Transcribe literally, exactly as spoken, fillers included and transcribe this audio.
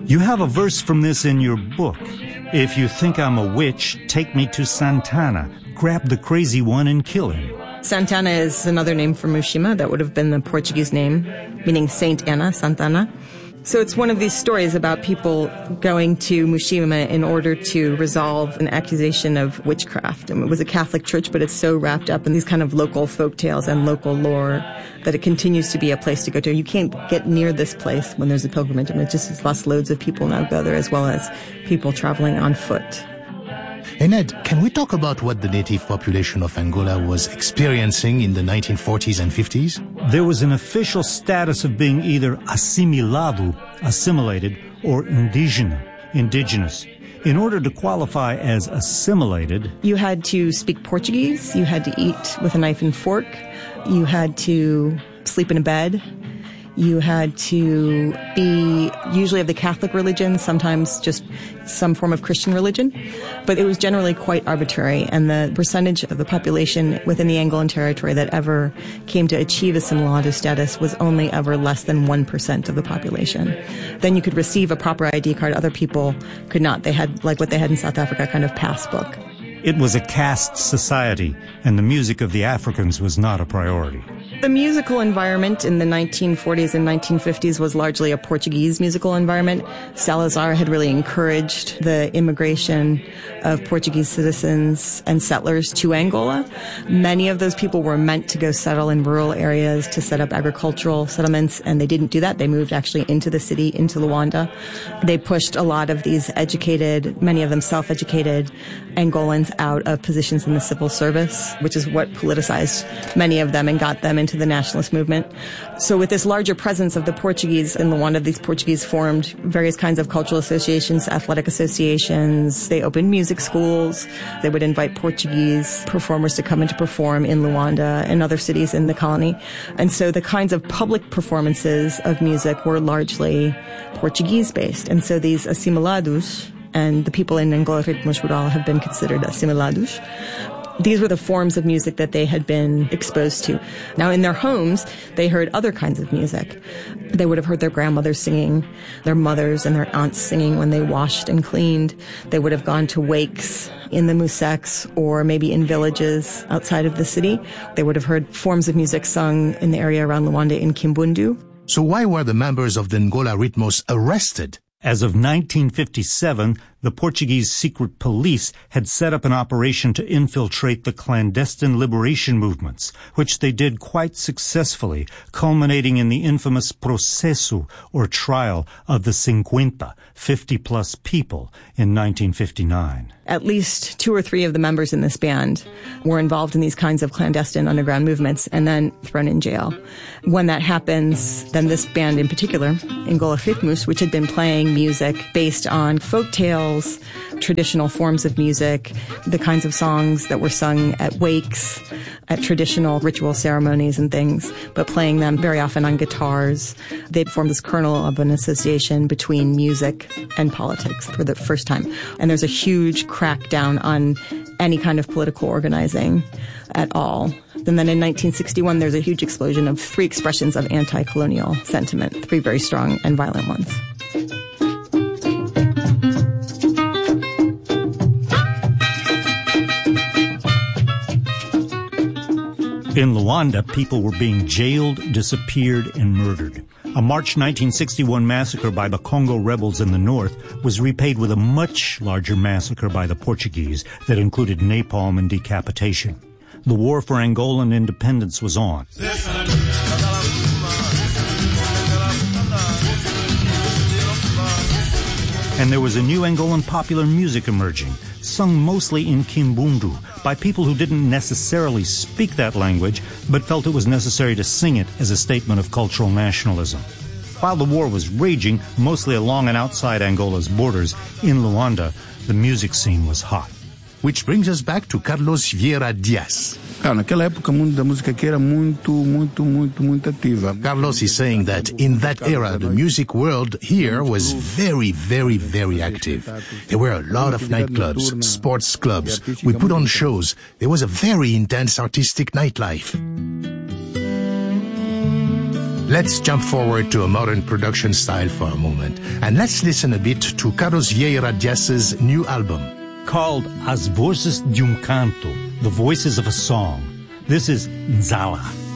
You have a verse from this in your book. If you think I'm a witch, take me to Santana. Grab the crazy one and kill him. Santana is another name for Mushima. That would have been the Portuguese name, meaning Saint Anna, Santana. So it's one of these stories about people going to Mushima in order to resolve an accusation of witchcraft. And it was a Catholic church, but it's so wrapped up in these kind of local folk tales and local lore that it continues to be a place to go to. You can't get near this place when there's a pilgrimage, and it just is lost loads of people now go there, as well as people traveling on foot. And Ed, can we talk about what the native population of Angola was experiencing in the nineteen forties and fifties? There was an official status of being either assimilado, assimilated, or indígena, indigenous. In order to qualify as assimilated, you had to speak Portuguese, you had to eat with a knife and fork, you had to sleep in a bed, you had to be usually of the Catholic religion, sometimes just some form of Christian religion. But it was generally quite arbitrary, and the percentage of the population within the Angolan territory that ever came to achieve assimilado status was only ever less than one percent of the population. Then you could receive a proper I D card. Other people could not. They had, like what they had in South Africa, a kind of passbook. It was a caste society, and the music of the Africans was not a priority. The musical environment in the nineteen forties and nineteen fifties was largely a Portuguese musical environment. Salazar had really encouraged the immigration of Portuguese citizens and settlers to Angola. Many of those people were meant to go settle in rural areas to set up agricultural settlements, and they didn't do that. They moved actually into the city, into Luanda. They pushed a lot of these educated, many of them self-educated Angolans out of positions in the civil service, which is what politicized many of them and got them into the nationalist movement. So with this larger presence of the Portuguese in Luanda, these Portuguese formed various kinds of cultural associations, athletic associations. They opened music schools. They would invite Portuguese performers to come and to perform in Luanda and other cities in the colony. And so the kinds of public performances of music were largely Portuguese-based. And so these assimilados, and the people in Angola Ritmos would all have been considered assimilados. These were the forms of music that they had been exposed to. Now, in their homes, they heard other kinds of music. They would have heard their grandmothers singing, their mothers and their aunts singing when they washed and cleaned. They would have gone to wakes in the Musex or maybe in villages outside of the city. They would have heard forms of music sung in the area around Luanda in Kimbundu. So why were the members of the Angola Ritmos arrested? As of nineteen fifty-seven, the Portuguese secret police had set up an operation to infiltrate the clandestine liberation movements, which they did quite successfully, culminating in the infamous processo, or trial, of the cincuenta, fifty-plus people, in nineteen fifty-nine. At least two or three of the members in this band were involved in these kinds of clandestine underground movements and then thrown in jail. When that happens, then this band in particular, Angola Ritmos, which had been playing music based on folk tales, traditional forms of music, the kinds of songs that were sung at wakes, at traditional ritual ceremonies and things, but playing them very often on guitars. They formed this kernel of an association between music and politics for the first time. And there's a huge crackdown on any kind of political organizing at all. And then in nineteen sixty-one, there's a huge explosion of three expressions of anti-colonial sentiment, three very strong and violent ones. In Luanda, people were being jailed, disappeared, and murdered. A March nineteen sixty-one massacre by the Congo rebels in the north was repaid with a much larger massacre by the Portuguese that included napalm and decapitation. The war for Angolan independence was on. And there was a new Angolan popular music emerging, sung mostly in Kimbundu by people who didn't necessarily speak that language, but felt it was necessary to sing it as a statement of cultural nationalism. While the war was raging, mostly along and outside Angola's borders, in Luanda, the music scene was hot. Which brings us back to Carlos Vieira Dias. Naquela época, o mundo da música aqui era muito, muito, muito, muito ativa. Carlos is saying that in that era, the music world here was very, very, very active. There were a lot of nightclubs, sports clubs. We put on shows. There was a very intense artistic nightlife. Let's jump forward to a modern production style for a moment, and let's listen a bit to Carlos Vieira Diaz's new album. Called As Vozes de um Canto, The Voices of a Song. This is Nzala.